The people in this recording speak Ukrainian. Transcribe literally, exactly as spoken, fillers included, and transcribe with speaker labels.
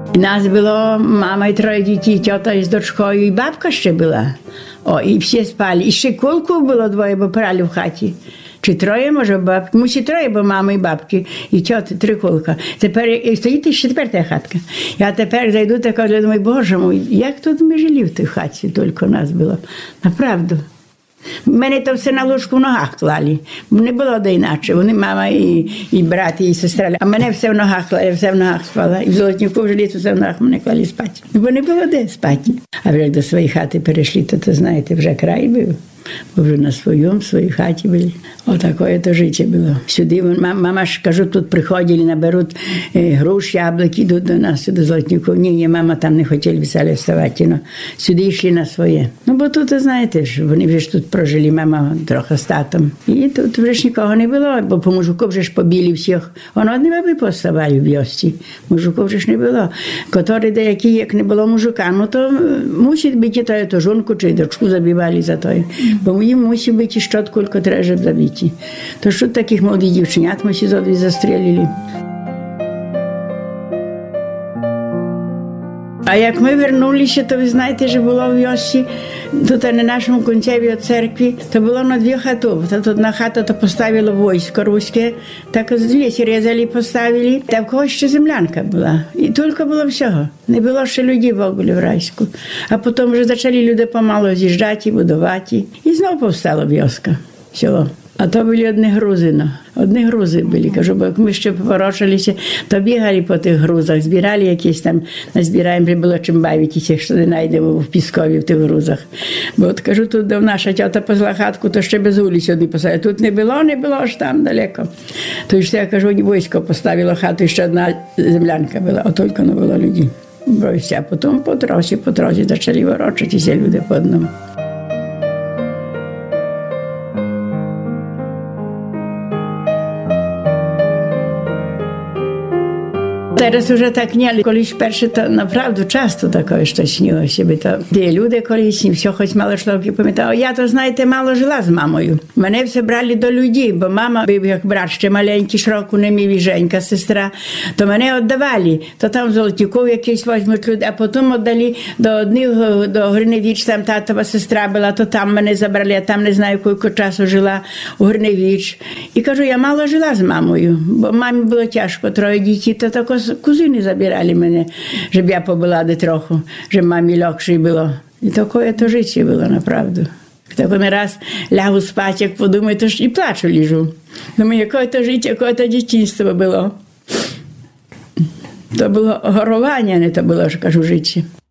Speaker 1: Нас було мама і троє дітей, тьота із дочкою, і бабка ще була. О, і всі спали. І ще кулку було двоє, бо прали в хаті. Чи троє, може, бабки? Мусі троє, бо мама і бабки, і тьоти, три кулка. Тепер, і стоїть ще тепер та хатка. Я тепер зайду, така, думаю, Боже мой, як тут ми жили в тій хаті, тільки нас було. Направду. Мене то все на ложку в ногах клали. Не було де іначе. Вони, мама і, і брат, і сестра. А мене все в ногах клали, я все в ногах спала. І в Золотніку вже літо все в ногах мене клали спати. Бо не було де спати. А вже як до своєї хати перейшли, то, то знаєте, вже край був. Бо вже на своєму, в своїй хаті були. Отакое то життя було. Сюди, мама ж, кажу, тут приходили, наберуть е, груш, яблуки, йдуть до нас, до Золотніку. Ні, ні, мама там не хотіли веселі вставати, но сюди йшли на своє. Ну, бо тут, знаєте ж, вони вже ж тут прожили, мама трохи з татом. І тут вже ж нікого не було, бо по мужику вже ж побили всіх. Воно одні баби поставали в вьосці. Мужику вже ж не було. Котрі деякі, як не було мужика, ну то мусить бути то, то жонку чи дочку забивали за то. Бо їм мусить бути щот, кілько треба, щоб забити. То що таких молодих дівченят ми зо дві застрілили. А як ми вернулися, то ви знаєте, що було в Йосі, тут на нашому кінцеві від церкви, то було на дві хату. Тут одна хата то поставило військо руське, так з лісі різали, поставили. Та в когось ще землянка була. І тільки було всього. Не було ще людей в огулі в Райську. А потім вже почали люди помало з'їжджати, будувати. І знову повстала вьоска, село. А то були одні грузи, ну. Одні грузи були. Кажу, бо як ми ще поворочилися, то бігали по тих грузах, збирали якісь там, назбираємо, вже було чим бавитися, що не знайдемо в Піскові, в тих грузах. Бо от, кажу, тут наша тьота позла хатку, то ще без вулиці одні поставили. Тут не було, не було, аж там далеко. То ще, я кажу, військо поставило хату, і ще одна землянка була, а тільки не було людей. А потім по тросі, по тросі почали ворочатися люди по одному. Teraz już tak nie, ale kiedyś pierwszy to naprawdę często takowe coś śniło się, by to ті люди колись, все, хоч мало шловки пам'ятаю. Я то, знаєте, мало жила з мамою. Мене все брали до людей, бо мама, був як брат ще маленький, широку не мів, і Женька, сестра, то мене віддавали. То там в Золотіку якісь возьмуть люди, а потім віддали до одних, до Гриневич, там татова сестра була, то там мене забрали, я там не знаю, кілька часу жила у Гриневич. І кажу, я мало жила з мамою, бо мамі було тяжко, троє дітей, то тако кузини забирали мене, щоб я побула де трохи, щоб мамі легше було. І таке то життя було, направду. Так не раз лягу спати, як подумаю, то ж і плачу лежу. Думаю, яке то життя, яке то дитинство було. То було горування, не то було, що кажу, життя.